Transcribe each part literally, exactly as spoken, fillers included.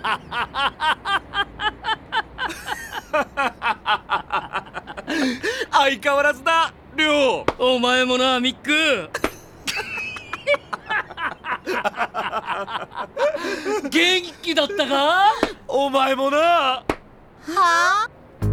相変わらずだ、りょう。 お前もな、ミック。元気だったか？ お前もな。 はあ？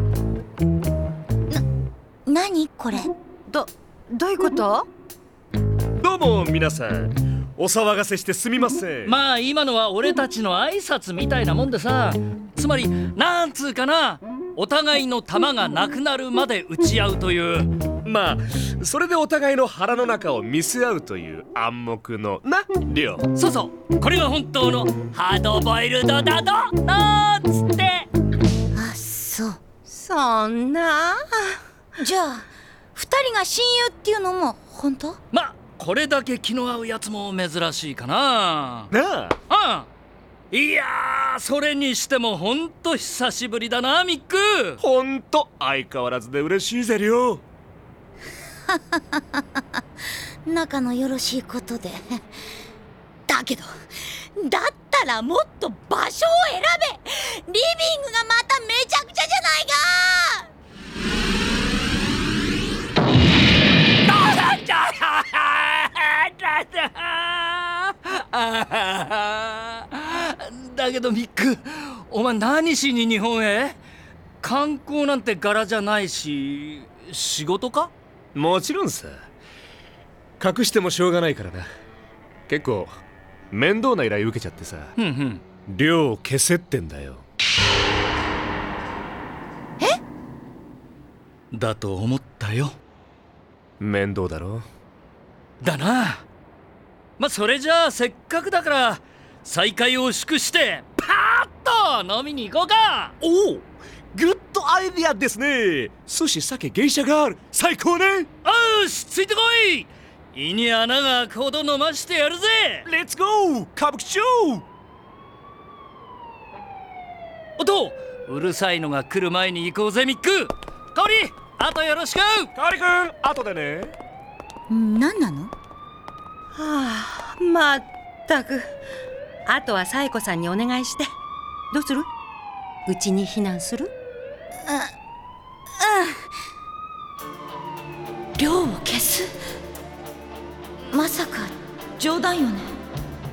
な、なにこれ？ ど、どういうこと？ どうも皆さん、お騒がせしてすみません。 まあ今のは俺たちの挨拶みたいなもんでさ、つまりなんつうかな、お互いの弾がなくなるまで撃ち合うという。 まあそれでお互いの腹の中を見せ合うという暗黙のな、りょう。 そうそう、これが本当のハードボイルドだとなんつって。 あ、そう。 そんな。 じゃあ二人が親友っていうのも本当？ まあこれだけ気の合うやつも珍しいかな。 なああ、いやー、それにしてもほんと久しぶりだな、ミック。 ほんと相変わらずで嬉しいぜ、りょう。 仲のよろしいことで。だけどだったらもっと場所を選べ。リビングがまためちゃくちゃじゃないか。 だけどミック、お前何しに日本へ？観光なんて柄じゃないし、仕事か？ もちろんさ。隠してもしょうがないからな。結構面倒な依頼受けちゃってさ。 ふんふん。 量を消せってんだよ。 え？ だと思ったよ。 面倒だろ。 だな。まあそれじゃあせっかくだから再会を祝してパーッと飲みに行こうか。 おお、グッドアイディアですね。寿司、酒、芸者ガール、最高ね。 よし、ついてこい。胃に穴が開くほど飲ましてやるぜ。 レッツゴー歌舞伎町。 おっと、うるさいのが来る前に行こうぜ、ミック。香織、あとよろしく。 カリ君、後でね。 何なの？ はあ、まったく。あとはサイコさんにお願いして。どうする？うちに避難する？ 量を消す？まさか冗談よね？